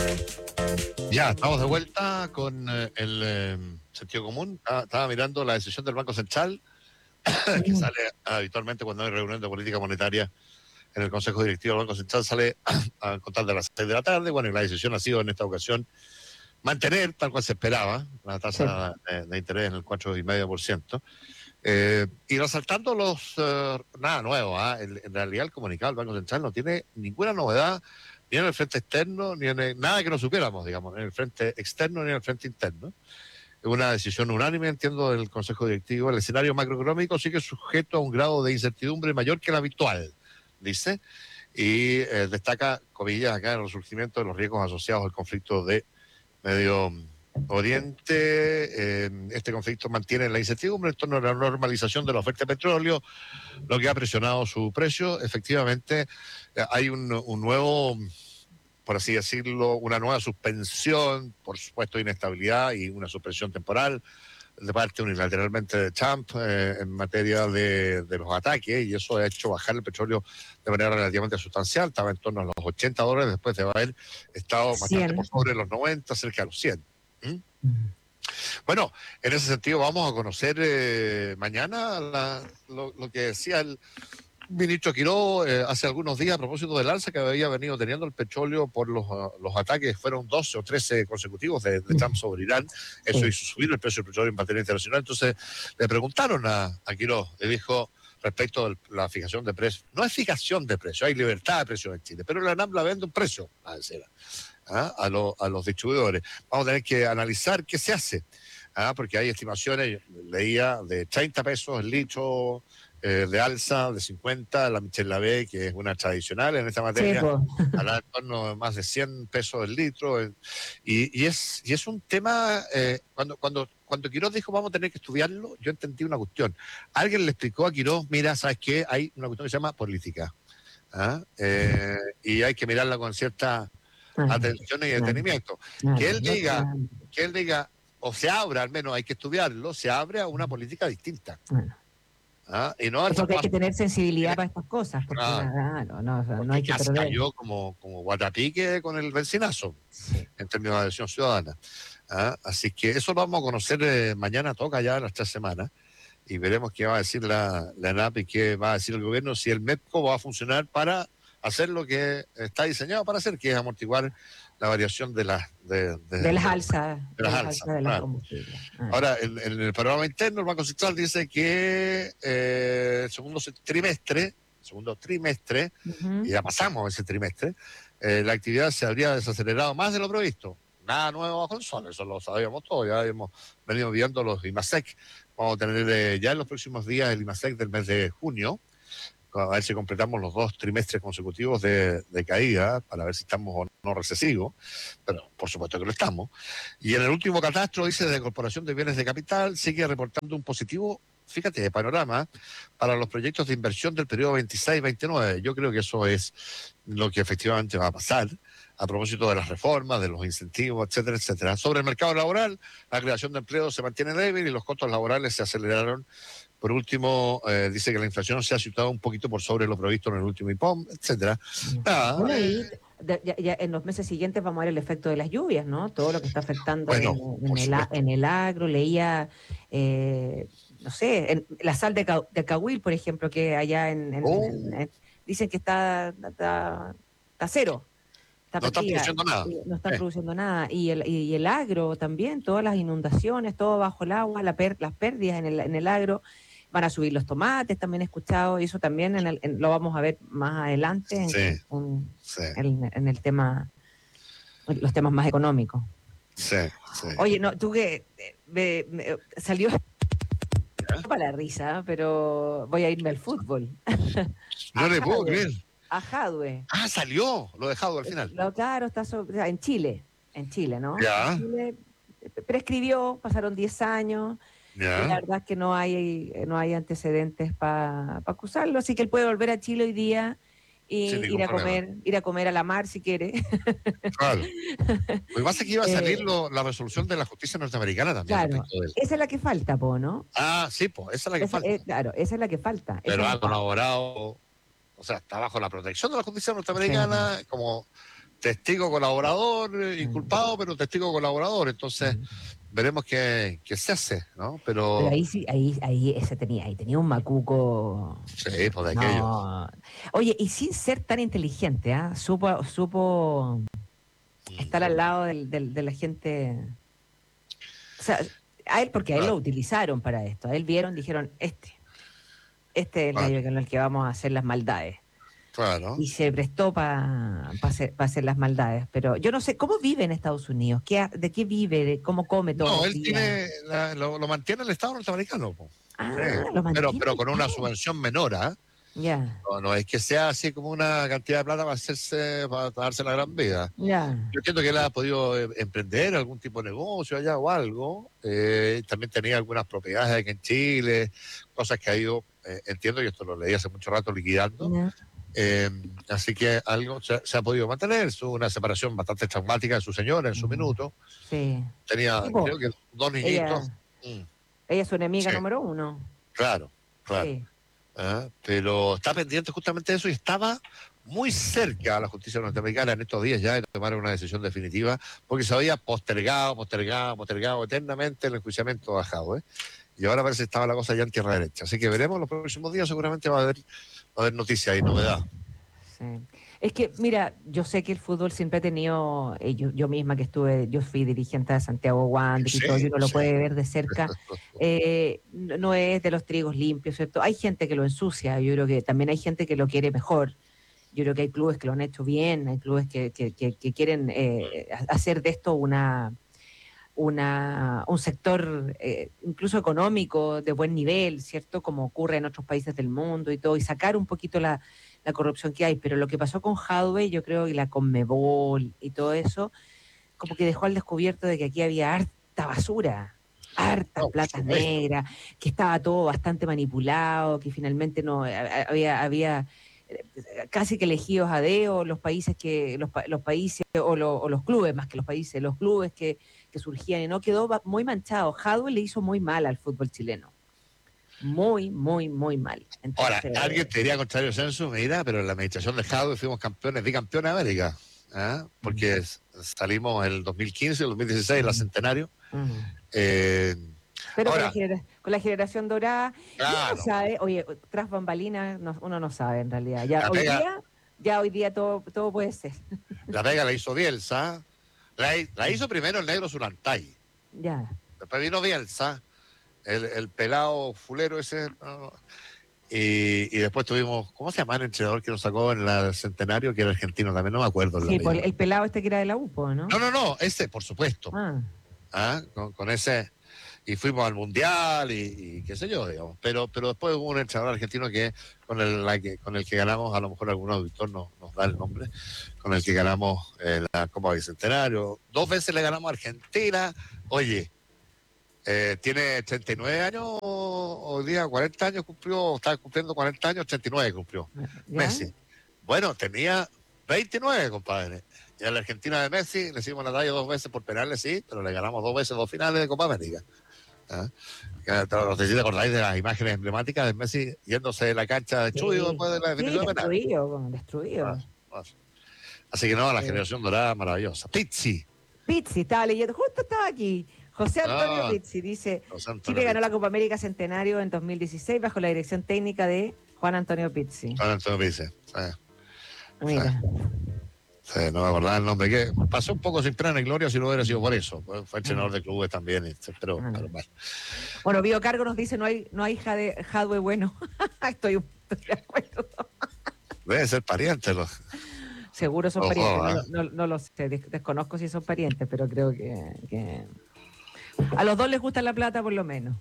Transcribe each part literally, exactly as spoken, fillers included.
Ya, estamos de vuelta con eh, el eh, sentido común. Ah, estaba mirando la decisión del Banco Central, que Mm. sale habitualmente cuando hay reunión de política monetaria en el Consejo Directivo del Banco Central, sale a contar de las seis de la tarde. Bueno, y la decisión ha sido en esta ocasión mantener, tal cual se esperaba, la Sí. tasa de, de interés en el cuatro coma cinco por ciento. Eh, y resaltando los... eh, nada nuevo, ¿ah? en, en realidad el comunicado del Banco Central no tiene ninguna novedad, ni en el frente externo, ni en el, nada que no supiéramos, digamos, en el frente externo ni en el frente interno. Es una decisión unánime, entiendo, del Consejo Directivo. El escenario macroeconómico sigue sujeto a un grado de incertidumbre mayor que el habitual, dice, y eh, destaca, comillas, acá el resurgimiento de los riesgos asociados al conflicto de Medio Oriente. Eh, este conflicto mantiene la incertidumbre en torno a la normalización de la oferta de petróleo, lo que ha presionado su precio. Efectivamente, eh, hay un, un nuevo, por así decirlo, una nueva suspensión, por supuesto, de inestabilidad y una suspensión temporal de parte unilateralmente de Trump eh, en materia de, de los ataques, y eso ha hecho bajar el petróleo de manera relativamente sustancial. Estaba en torno a los ochenta dólares después de haber estado bastante por cien. sobre los noventa, cerca de los cien. ¿Mm? Mm. Bueno, en ese sentido vamos a conocer eh, mañana la, lo, lo que decía el ministro Quiró eh, hace algunos días a propósito del alza que había venido teniendo el petróleo por los, uh, los ataques, fueron doce o trece consecutivos de, de Trump sobre Irán. Eso Sí. hizo subir el precio del petróleo en materia internacional. Entonces le preguntaron a, a Quiró, le dijo respecto a la fijación de precios, no es fijación de precios, hay libertad de precios en Chile, pero la ANAM la vende un precio a, ¿ah? a, lo, a los distribuidores. Vamos a tener que analizar qué se hace, ¿ah? porque hay estimaciones, leía, de treinta pesos el litro, Eh, de alza, de cincuenta, la Michel Lavé, que es una tradicional en esta Sí, materia, po. hará en torno a más de cien pesos el litro. eh, y, y, es, y es un tema, eh, cuando, cuando, cuando Quirós dijo vamos a tener que estudiarlo, yo entendí una cuestión. Alguien le explicó a Quirós, mira, ¿sabes qué? Hay una cuestión que se llama política. ¿Ah? Eh, y hay que mirarla con cierta Ah, atención y no, detenimiento. no, Que él no, diga, no, que él diga, o se abra, al menos hay que estudiarlo, se abre a una política distinta. no. ¿Ah? Y no al Porque hay traspaso. que tener sensibilidad para estas cosas, porque Claro, nada, no, no, o sea, no porque hay que casi perder. cayó como, como guatapique con el benzinazo, Sí. en términos de adhesión ciudadana. ¿Ah? Así que eso lo vamos a conocer eh, mañana, toca ya las tres semanas, y veremos qué va a decir la, la ANAP y qué va a decir el gobierno, si el MEPCO va a funcionar para hacer lo que está diseñado para hacer, que es amortiguar la variación de, la, de, de, De las de, alzas, de de las las alzas. alzas de los Claro. combustibles. Ah. Ahora, en, en el programa interno, el Banco Central dice que eh, el segundo trimestre, segundo trimestre, Uh-huh. y ya pasamos ese trimestre, eh, la actividad se habría desacelerado más de lo previsto. Nada nuevo bajo el sol, eso lo sabíamos todos, ya hemos venido viendo los IMASEC. Vamos a tener eh, ya en los próximos días el IMASEC del mes de junio, a ver si completamos los dos trimestres consecutivos de, de caída, para ver si estamos o no recesivos, pero por supuesto que lo estamos. Y en el último catastro, dice, de Corporación de Bienes de Capital, sigue reportando un positivo, fíjate, de panorama, para los proyectos de inversión del periodo veintiséis veintinueve. Yo creo que eso es lo que efectivamente va a pasar, a propósito de las reformas, de los incentivos, etcétera, etcétera. Sobre el mercado laboral, la creación de empleo se mantiene débil y los costos laborales se aceleraron. Por último, eh, dice que la inflación se ha situado un poquito por sobre lo previsto en el último I P O M, etcétera. Nada, Bueno, eh, y de- ya, ya en los meses siguientes vamos a ver el efecto de las lluvias, ¿no? Todo lo que está afectando bueno, en, en por el, a- supuesto. en el agro. Leía, eh, no sé, en la sal de, Ca- de Cahuil, por ejemplo, que allá en, en- en- Oh, en- dicen que está, está, está cero, está no están perdida, produciendo nada. y no están Eh, produciendo nada. Y el, y el agro también, todas las inundaciones, todo bajo el agua, la per- las pérdidas en el, en el agro. Van a subir los tomates, también he escuchado, y eso también en el, en- lo vamos a ver más adelante en, sí, en- sí, en- en el tema, los temas más económicos. sí, sí. Oye, no, tú que eh, me- me- salió ¿Ya? para la risa, pero voy a irme al fútbol. No A le puedo Jadwe, creer. a Jadwe. Ah, salió, lo he dejado al final. Lo claro está so- o sea, en Chile, en Chile, ¿no? En Ya, Chile eh, prescribió, pasaron diez años. Y la ya. verdad es que no hay, no hay antecedentes para pa acusarlo, así que él puede volver a Chile hoy día Sin y ningún ir a problema. comer, ir a comer a la mar si quiere. Claro. Lo que pasa es que iba a salir Eh, lo- la resolución de la justicia norteamericana también claro, respecto de él. esa es la que falta, po, ¿no? Ah, sí, pues, esa es la que Esa, falta. eh, claro, esa es la que falta. Esa Pero no ha está. colaborado, o sea, está bajo la protección de la justicia Sí, norteamericana, como testigo colaborador, eh, Mm. inculpado, pero testigo colaborador. Entonces, Mm. veremos qué, qué se hace, ¿no? Pero Pero ahí sí, ahí, ahí ese tenía, ahí tenía un macuco. sí, pues de aquello. No. Oye, y sin ser tan inteligente, ¿ah? Supo, supo estar al lado del, del- de la gente. O sea, a él, porque a él lo Claro, utilizaron para esto. A él vieron, dijeron, este, este es el claro, gallo con el que vamos a hacer las maldades. claro. Y se prestó para hacer, pa hacer las maldades. Pero yo no sé, ¿cómo vive en Estados Unidos? ¿Qué, ha- ¿De qué vive? ¿De cómo come todos No, los él días? tiene, la- lo, lo mantiene el Estado norteamericano, po. Sí, Ah, lo pero, mantiene pero el con una Estado. subvención menor, ¿ah? Ya, No, no es que sea así como una cantidad de plata para hacerse, para darse la gran vida. ya. Yo entiendo que él ha podido eh, emprender algún tipo de negocio allá o algo. Eh, también tenía algunas propiedades aquí en Chile, cosas que ha ido, eh, entiendo, y esto lo leí hace mucho rato, liquidando. Ya. Eh, así que algo se, se ha podido mantener. Es una separación bastante traumática de su señora en su Mm, minuto. sí. Tenía, Sí, po, creo que dos niñitos. ella, Mm, ella es su enemiga sí, número uno. claro, claro. Sí. Ah, pero está pendiente justamente de eso y estaba muy cerca a la justicia norteamericana en estos días ya de tomar una decisión definitiva, porque se había postergado, postergado, postergado eternamente el enjuiciamiento a Jadwe, y ahora parece que estaba la cosa ya en tierra derecha. Así que veremos los próximos días, seguramente va a haber, va a haber noticias y novedad. Sí. Es que, mira, yo sé que el fútbol siempre ha tenido, eh, yo, yo misma que estuve, yo fui dirigente de Santiago Wander y todo, y Sí, uno lo sí. puede ver de cerca, eh, no no es de los trigos limpios, ¿cierto? Hay gente que lo ensucia, yo creo que también hay gente que lo quiere mejor. Yo creo que hay clubes que lo han hecho bien, hay clubes que, que, que, que quieren eh, hacer de esto una, una, un sector eh, incluso económico de buen nivel, ¿cierto? Como ocurre en otros países del mundo y todo, y sacar un poquito la, la corrupción que hay. Pero lo que pasó con Jadwe, yo creo, y la Conmebol y todo eso, como que dejó al descubierto de que aquí había harta basura, hartas No, por platas supuesto. negras, que estaba todo bastante manipulado, que finalmente no a- a- había, había eh, casi que elegidos a dedo los países que los, pa- los países o, lo- o los clubes más que los países, los clubes que, que surgían y no quedó ba- muy manchado. Jadwe le hizo muy mal al fútbol chileno, muy, muy, muy mal. Ahora, Entonces, alguien te diría contrario censo, mira, pero en la administración de Jadwe fuimos campeones, bicampeones de América, ¿ah? Porque mm, s- salimos en el dos mil quince, el dos mil dieciséis, la mm, centenario. mm. Eh, Pero con la, ahora, genera- con la generación dorada, y uno no claro, sabe, oye, tras bambalinas, no- uno no sabe en realidad. Ya la hoy pega, día, ya hoy día todo, todo puede ser. la pega la hizo Bielsa, la, hi- la hizo primero el negro Zulantay, Ya. después vino Bielsa, el, el pelado fulero ese, ¿no? y, y después tuvimos, ¿cómo se llama el entrenador que nos sacó en el centenario, que era argentino también? No me acuerdo el Sí, pues apellido. el, el pelado este que era de la U P O, ¿no? No, no, no, ese, por supuesto, Ah, ¿ah? Con, con ese, y fuimos al mundial y, y qué sé yo, digamos. Pero, pero después hubo un entrenador argentino que con el, la que, con el que ganamos, a lo mejor algún auditor nos, nos da el nombre, con el que ganamos eh, la Copa Bicentenario. Dos veces le ganamos a Argentina. Oye, eh, tiene treinta y nueve años, hoy día cuarenta años cumplió, está cumpliendo cuarenta años, treinta y nueve cumplió ¿ya? Messi. Bueno, tenía veintinueve, compadre. Y a la Argentina de Messi le hicimos la talla dos veces por penales, sí, pero le ganamos dos veces, dos finales de Copa América. ¿Ah? No sé si te acordáis de las imágenes emblemáticas de Messi yéndose de la cancha de Chuyo Sí, después de la sí, definición de penales. destruido, como destruido. Ah, ah. Así que no, la Sí. generación dorada maravillosa. Pizzi. Pizzi, estaba leyendo, justo estaba aquí. José Antonio Ah, Pizzi dice, Los Santos Chile ganó la Pizzi. Copa América Centenario en dos mil dieciséis bajo la dirección técnica de Juan Antonio Pizzi. Juan Antonio Pizzi. Sí, Mira. sí, no me acordaba el nombre. Que pasó un poco sin pena ni gloria si no hubiera sido por eso. Pues fue entrenador Mm. de clubes también, y- pero, Ah. pero mal. Bueno, Bio Cargo nos dice, no hay, no hay Jade- Jadwe bueno. Estoy, un- estoy de acuerdo. Debe ser pariente. Los... Seguro son Ojo, parientes, ¿eh? no, lo- no- no lo sé, des- desconozco si son parientes, pero creo que, que a los dos les gusta la plata por lo menos.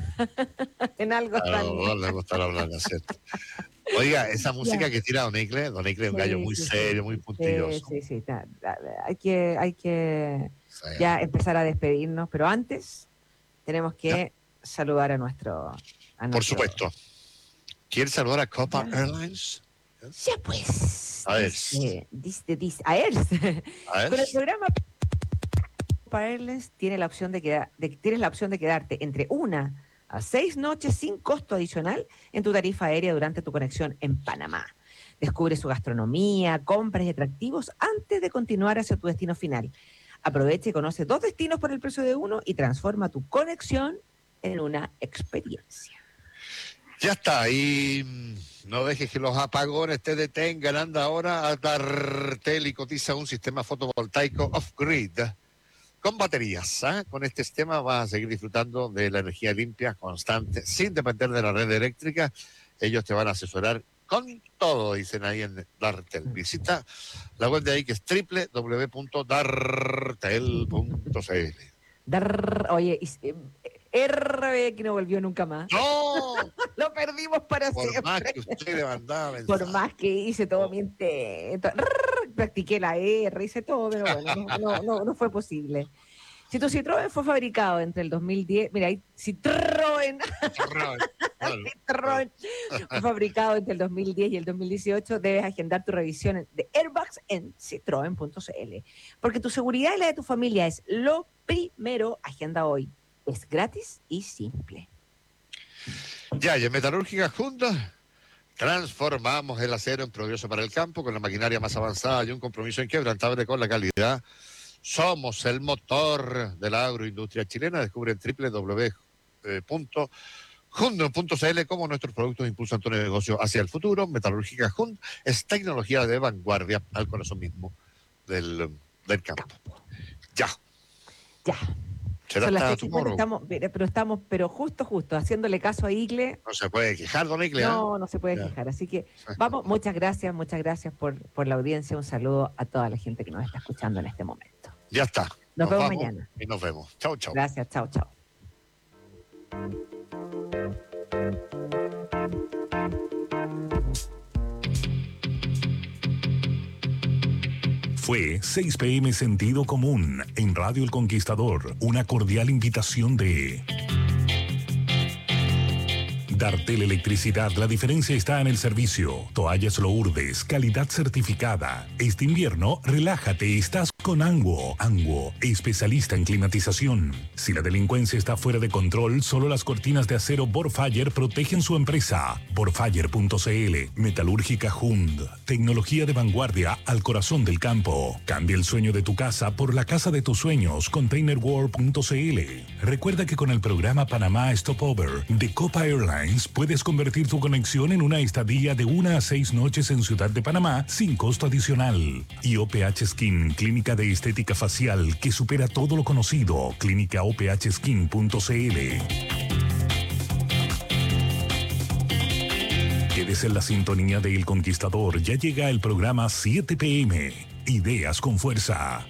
En algo A están. los dos les gusta la blanca, ¿cierto? Oiga, esa música Ya. que tira Don Icle, Don Icle es un gallo Sí, muy sí, serio, sí, muy sí, puntilloso. sí, sí, ta- ta- hay que, hay que Sí. ya empezar a despedirnos, pero antes tenemos Ya, que saludar a nuestro, a por nuestro. supuesto. ¿Quiere saludar a Copa Ya. Airlines? Ya pues, A ver. dice, dice, dice, a ver, A con el ver. programa Copa Airlines tiene la opción de quedar, de, tienes la opción de quedarte entre una a seis noches sin costo adicional en tu tarifa aérea durante tu conexión en Panamá. Descubre su gastronomía, compras y atractivos antes de continuar hacia tu destino final. Aprovecha y conoce dos destinos por el precio de uno y transforma tu conexión en una experiencia. Ya está, y no dejes que los apagones te detengan. Anda ahora a Dartel y cotiza un sistema fotovoltaico off-grid con baterías. ¿eh? Con este sistema vas a seguir disfrutando de la energía limpia, constante, sin depender de la red eléctrica. Ellos te van a asesorar con todo, dicen ahí en Dartel. Visita la web de ahí que es doble u doble u doble u punto dartel punto c l. Dar, oye, R B que no volvió nunca más. ¡No! Lo perdimos para Por siempre. más que usted le mandaba mensajes. Por más que hice todo mi intento. Rrr, practiqué la R, hice todo, pero bueno, no, no, no, no fue posible. Si tu Citroën fue fabricado entre el dos mil diez, mira, ahí Citroën, Citroën fue fabricado entre el dos mil diez y el dos mil dieciocho, debes agendar tu revisión de airbags en citroen punto c l. Porque tu seguridad y la de tu familia es lo primero. Agenda hoy. Es gratis y simple. Ya, y en Metalúrgica Honda transformamos el acero en progreso para el campo con la maquinaria más avanzada y un compromiso inquebrantable con la calidad. Somos el motor de la agroindustria chilena. Descubre en doble u doble u doble u punto honda punto c l cómo nuestros productos impulsan tu negocio hacia el futuro. Metalúrgica Honda es tecnología de vanguardia al corazón mismo del, del campo. Ya. Ya. Será Son las hasta seis cincuenta, estamos, pero estamos, pero justo, justo, haciéndole caso a Igle. No se puede quejar, don Igle. No, ¿eh? no se puede Ya. quejar. Así que vamos, muchas gracias, muchas gracias por, por la audiencia. Un saludo a toda la gente que nos está escuchando en este momento. Ya está. Nos, nos vemos vamos mañana. Y nos vemos. Chau, chau. Gracias, chau, chau. Fue seis pe eme Sentido Común en Radio El Conquistador. Una cordial invitación de Dartel Electricidad. La diferencia está en el servicio. Toallas Lourdes, calidad certificada. Este invierno, relájate, estás con Anguo. Anguo, especialista en climatización. Si la delincuencia está fuera de control, solo las cortinas de acero Borfire protegen su empresa. borfire punto c l. Metalúrgica Hund. Tecnología de vanguardia al corazón del campo. Cambia el sueño de tu casa por la casa de tus sueños. containerworld punto c l. Recuerda que con el programa Panamá Stopover de Copa Airlines puedes convertir tu conexión en una estadía de una a seis noches en Ciudad de Panamá sin costo adicional. Y O P H Skin, clínica de estética facial que supera todo lo conocido. clínica o p h skin punto c l. Quedes en la sintonía de El Conquistador. Ya llega el programa siete pe eme. Ideas con fuerza.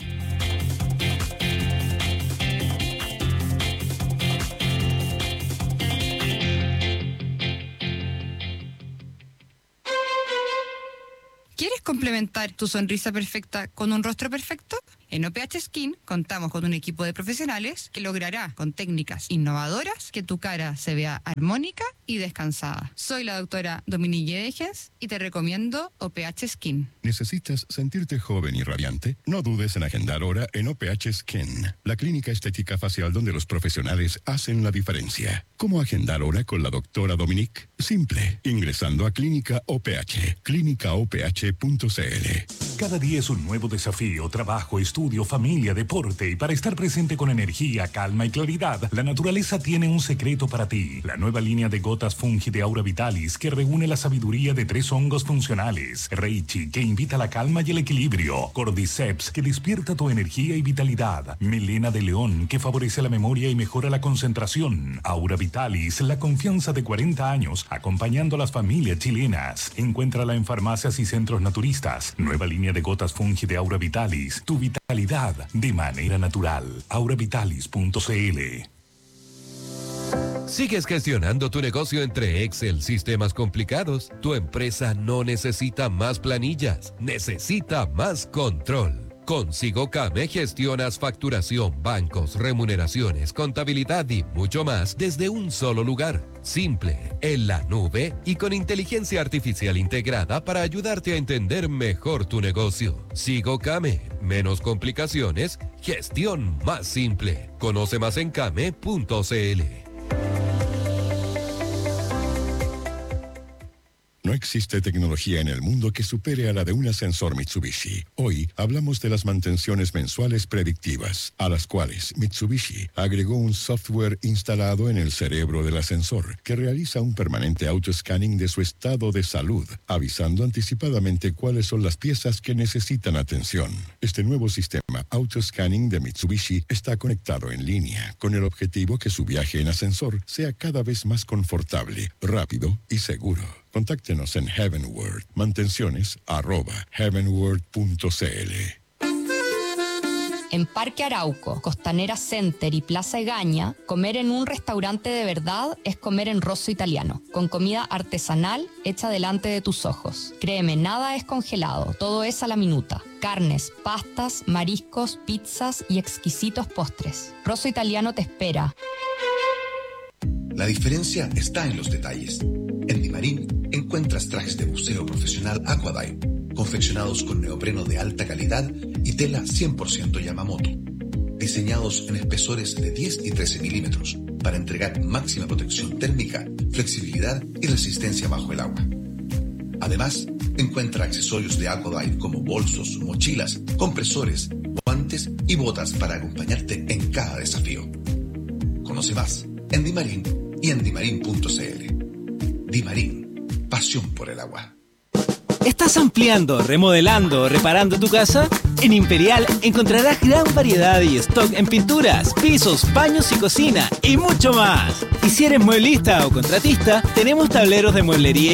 ¿Quieres complementar tu sonrisa perfecta con un rostro perfecto? En O P H Skin contamos con un equipo de profesionales que logrará con técnicas innovadoras que tu cara se vea armónica y descansada. Soy la doctora Dominique Degens y te recomiendo O P H Skin. ¿Necesitas sentirte joven y radiante? No dudes en agendar hora en O P H Skin, la clínica estética facial donde los profesionales hacen la diferencia. ¿Cómo agendar hora con la doctora Dominique? Simple, ingresando a Clínica O P H, clínica o p h punto c l. Cada día es un nuevo desafío, trabajo, estudio, familia, deporte, y para estar presente con energía, calma y claridad, la naturaleza tiene un secreto para ti. La nueva línea de gotas Fungi de Aura Vitalis, que reúne la sabiduría de tres hongos funcionales. Reichi, que invita a la calma y el equilibrio. Cordyceps, que despierta tu energía y vitalidad. Melena de león, que favorece la memoria y mejora la concentración. Aura Vitalis, la confianza de cuarenta años, acompañando a las familias chilenas. Encuéntrala en farmacias y centros naturistas. Nueva línea de gotas Fungi de Aura Vitalis. Tu vitalidad de manera natural. aura vitalis punto c l. ¿Sigues gestionando tu negocio entre Excel, sistemas complicados? Tu empresa no necesita más planillas, necesita más control. Con SigoCame gestionas facturación, bancos, remuneraciones, contabilidad y mucho más desde un solo lugar. Simple, en la nube y con inteligencia artificial integrada para ayudarte a entender mejor tu negocio. SigoCame, menos complicaciones, gestión más simple. Conoce más en came punto c l. No existe tecnología en el mundo que supere a la de un ascensor Mitsubishi. Hoy hablamos de las mantenciones mensuales predictivas, a las cuales Mitsubishi agregó un software instalado en el cerebro del ascensor que realiza un permanente autoscanning de su estado de salud, avisando anticipadamente cuáles son las piezas que necesitan atención. Este nuevo sistema autoscanning de Mitsubishi está conectado en línea, con el objetivo que su viaje en ascensor sea cada vez más confortable, rápido y seguro. Contáctenos en Heavenward. Mantenciones arroba heavenward punto c l. En Parque Arauco, Costanera Center y Plaza Egaña, comer en un restaurante de verdad es comer en Rosso Italiano, con comida artesanal hecha delante de tus ojos. Créeme, nada es congelado, todo es a la minuta. Carnes, pastas, mariscos, pizzas y exquisitos postres. Rosso Italiano te espera. La diferencia está en los detalles. En Dimarín encuentras trajes de buceo profesional Aquadive, confeccionados con neopreno de alta calidad y tela cien por ciento Yamamoto, diseñados en espesores de diez y trece milímetros para entregar máxima protección térmica, flexibilidad y resistencia bajo el agua. Además, encuentra accesorios de Aquadive como bolsos, mochilas, compresores, guantes y botas para acompañarte en cada desafío. Conoce más en Dimarín y en dimarín punto c l. Dimarín, pasión por el agua. ¿Estás ampliando, remodelando o reparando tu casa? En Imperial encontrarás gran variedad y stock en pinturas, pisos, baños y cocina y mucho más. Y si eres mueblista o contratista, tenemos tableros de mueblería y